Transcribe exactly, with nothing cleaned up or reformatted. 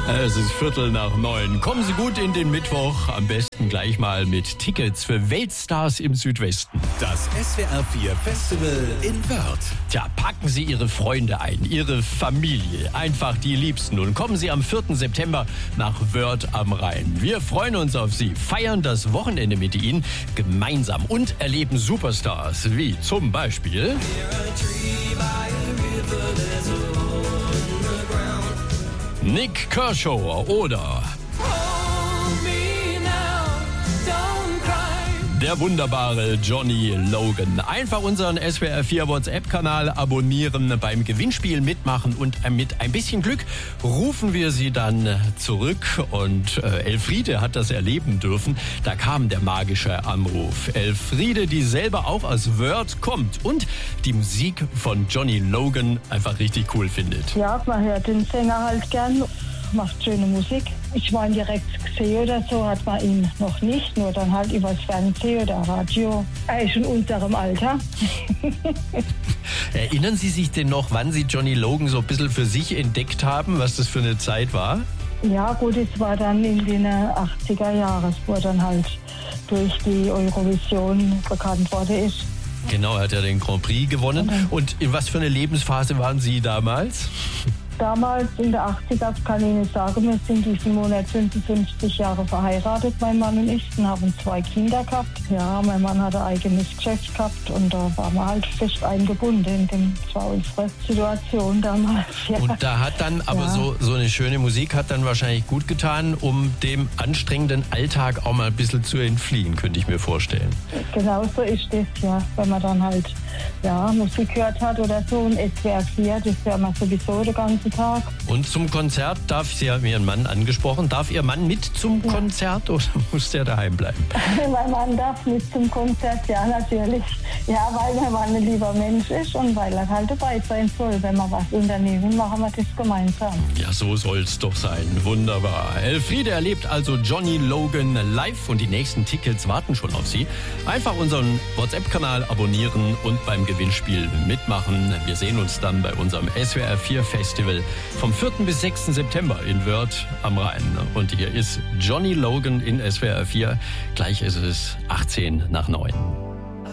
Es ist Viertel nach neun. Kommen Sie gut in den Mittwoch. Am besten gleich mal mit Tickets für Weltstars im Südwesten. Das S W R vier Festival in Wörth. Tja, packen Sie Ihre Freunde ein, Ihre Familie, einfach die Liebsten. Und kommen Sie am vierten September nach Wörth am Rhein. Wir freuen uns auf Sie, feiern das Wochenende mit Ihnen gemeinsam und erleben Superstars wie zum Beispiel Nik Kershaw oder der wunderbare Johnny Logan. Einfach unseren S W R vier WhatsApp-Kanal abonnieren, beim Gewinnspiel mitmachen und mit ein bisschen Glück rufen wir Sie dann zurück. Und äh, Elfriede hat das erleben dürfen. Da kam der magische Anruf. Elfriede, die selber auch aus Wörth kommt und die Musik von Johnny Logan einfach richtig cool findet. Ja, man hört den Sänger halt gern, macht schöne Musik. Ich meine, direkt gesehen oder so hat man ihn noch nicht, nur dann halt übers Fernsehen oder Radio. Er ist in unserem Alter. Erinnern Sie sich denn noch, wann Sie Johnny Logan so ein bisschen für sich entdeckt haben, was das für eine Zeit war? Ja gut, es war dann in den achtziger Jahren, wo er dann halt durch die Eurovision bekannt worden ist. Genau, er hat ja den Grand Prix gewonnen. Okay. Und in was für eine Lebensphase waren Sie damals? Damals in der achtziger, kann ich Ihnen sagen, wir sind diesen Monat fünfundfünfzig Jahre verheiratet, mein Mann und ich, und haben zwei Kinder gehabt. Ja, mein Mann hat ein eigenes Geschäft gehabt und da waren wir halt fest eingebunden. Dem, das war unsere Situation damals. Ja. Und da hat dann aber ja. so, so eine schöne Musik hat dann wahrscheinlich gut getan, um dem anstrengenden Alltag auch mal ein bisschen zu entfliehen, könnte ich mir vorstellen. Genau so ist das, ja. Wenn man dann halt ja, Musik gehört hat oder so, und S W R vier, das hört man sowieso den ganzen Tag. Und zum Konzert darf, Sie haben Ihren Mann angesprochen, darf Ihr Mann mit zum ja. Konzert oder muss der daheim bleiben? Mein Mann darf mit zum Konzert, ja natürlich. Ja, weil mein Mann ein lieber Mensch ist und weil er halt dabei sein soll. Wenn wir was unternehmen, machen wir das gemeinsam. Ja, so soll's doch sein. Wunderbar. Elfriede erlebt also Johnny Logan live und die nächsten Tickets warten schon auf Sie. Einfach unseren WhatsApp-Kanal abonnieren und beim Gewinnspiel mitmachen. Wir sehen uns dann bei unserem S W R vier Festival vom vierten bis sechsten September in Wörth am Rhein. Und hier ist Johnny Logan in S W R vier. Gleich ist es achtzehn nach neun.